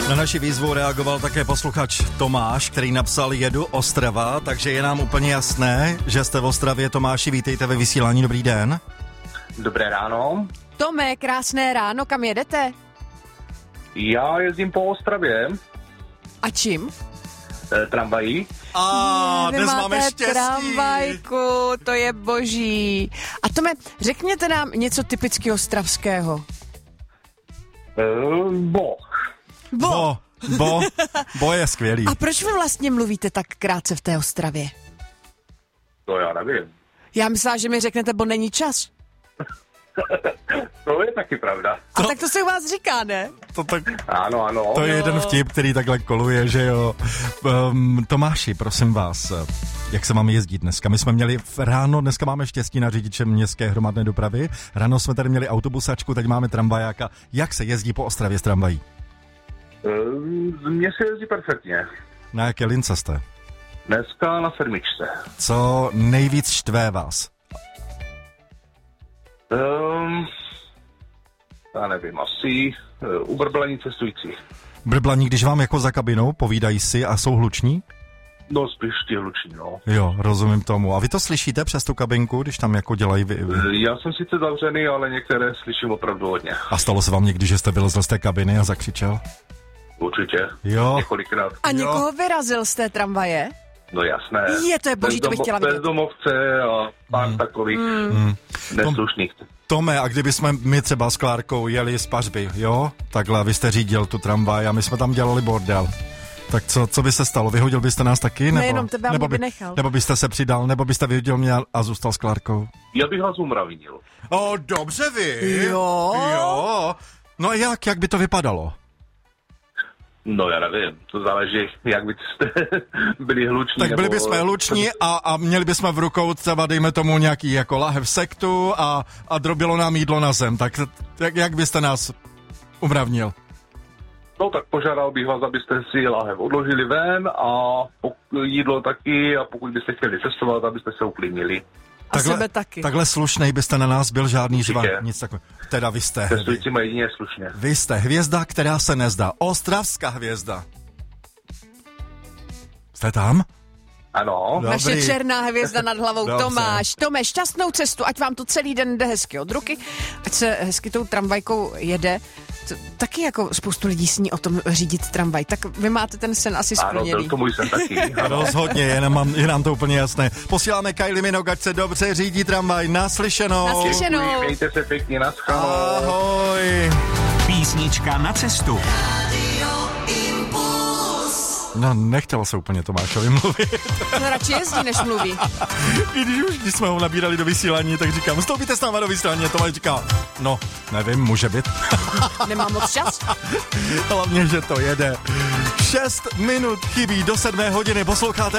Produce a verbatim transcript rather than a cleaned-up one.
Na naši výzvu reagoval také posluchač Tomáš, který napsal jedu Ostrava, takže je nám úplně jasné, že jste v Ostravě. Tomáši, vítejte ve vysílání, dobrý den. Dobré ráno. Tome, krásné ráno, kam jedete? Já jezdím po Ostravě. A čím? E, tramvají. A Vy dnes máte máme štěstí. tramvajku, to je boží. A Tome, řekněte nám něco typicky ostravského. E, bo. Bo. Bo, bo, bo je skvělý. A proč vy vlastně mluvíte tak krátce v té Ostravě? To já nevím. Já myslela, že mi řeknete, bo není čas. To je taky pravda. A tak to se u vás říká, ne? To, tak, Ano, ano. to je jeden vtip, který takhle koluje, že jo. Um, Tomáši, prosím vás, jak se máme jezdit dneska? My jsme měli v ráno, dneska máme štěstí na řidiče městské hromadné dopravy. Ráno jsme tady měli autobusačku, teď máme tramvajáka. Jak se jezdí po Ostravě s tramvají? E, Mně se jezdí perfektně. Na jaké lince jste? Dneska na sedmičce. Co nejvíc štve vás? Um, já nevím, asi uh, ubrblení cestujících. Brblaní, když vám jako za kabinou povídají si a jsou hluční? No spíš ti hluční, no. Jo, rozumím tomu. A vy to slyšíte přes tu kabinku, když tam jako dělají vy? vy? E, Já jsem sice zavřený, ale některé slyším opravdu hodně. A stalo se vám někdy, že jste vylezl z té kabiny a zakřičel? Určitě. Jo. Několikrát. A někoho vyrazil z té tramvaje? No jasné. Je, to je boží, to bych chtěla vidět. Bezdomovce a pár hmm. takových hmm. neslušných. Tome, a kdyby jsme my třeba s Klárkou jeli z Pařby, jo? Takhle, vy jste řídil tu tramvaj a my jsme tam dělali bordel. Tak co, co by se stalo? Vyhodil byste nás taky? Nebo, Nejenom tebe, nebo, by, by, nechal. nebo byste se přidal, nebo byste vyhodil mě a zůstal s Klárkou? Já bych vás umravnil. O, dobře vy. Jo. Jo. No a jak, jak by to vypadalo? No já nevím, to záleží, jak byste byli hluční. Tak byli nebo... bychom hluční a, a měli bychom v rukou třeba, dejme tomu, nějaký jako lahev sektu a, a drobilo nám jídlo na zem. Tak jak, jak byste nás umravnil? No tak požádal bych vás, abyste si láhev odložili ven a pok- jídlo taky a pokud byste chtěli cestovat, abyste se uklidnili. A Takhle, sebe taky. Takhle slušnej byste na nás byl, žádný Určitě. žvan, nic takového. Teda vy jste. Cestující mají jedině slušně. Vy jste hvězda, která se nezdá. Ostravská hvězda. Jste tam? Ano. No. Naše Dobrý. černá hvězda nad hlavou. Dobře. Tomáš, Tome, šťastnou cestu, ať vám to celý den jde hezky od ruky, ať se hezky tou tramvajkou jede. To, taky jako spoustu lidí sní o tom řídit tramvaj, tak vy máte ten sen asi Ano, splněný. byl to můj sen taky. Ano. Rozhodně, je nám, je nám to úplně jasné. Posíláme Kylie Minogue, ať se dobře řídí tramvaj. Naslyšenou. Naslyšenou. Děkuji, mějte se pěkně, naschledanou. Ahoj. Písnička na cestu. No, nechtělo se úplně Tomášovi mluvit. No radši jezdí, než mluví. I když už když jsme ho nabírali do vysílání, tak říkám, vstoupíte s náma do vysílání. A Tomáš říká, no, nevím, může být. Nemám moc čas. Hlavně, že to jede. Šest minut chybí do sedmé hodiny, posloucháte